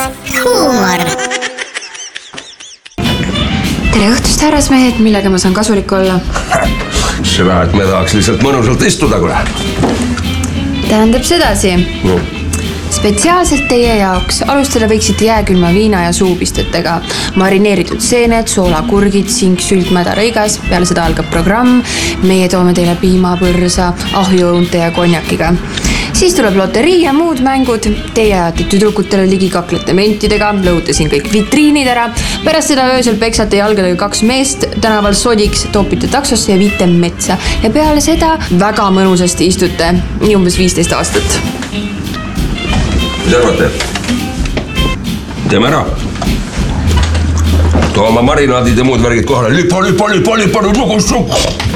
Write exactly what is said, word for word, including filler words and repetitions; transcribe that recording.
huumor. Tere õhtust, härrasmehed, millega ma saan kasulik olla? Seda, et me tahaks lihtsalt mõnusalt istuda, kuule. Tähendab sedasi. No. Spetsiaalselt teie jaoks alustada võiksite jääkülma viina ja suupistetega. Marineeritud seened, soolakurgid, sink, sült, mädarõigas. Peale seda algab programm. Meie toome teile piimapõrsa, ahjuõunte ja konjakiga. Siis tuleb loterii ja muud mängud. Teie ajate tüdrukutele ligi kaklete mentidega, lõhute siin kõik vitriinid ära. Pärast seda öösel peksate jalgadega kaks meest tänaval sodiks, toopite taksosse ja viite metsa. Ja peale seda väga mõnusasti istute, nii umbes viisteist aastat. Mis arvate? Teeme ära. Too oma marinaadid ja muud värgid kohale. Lipa, lipa, lipa, lipa, lipa, lipa, lipa.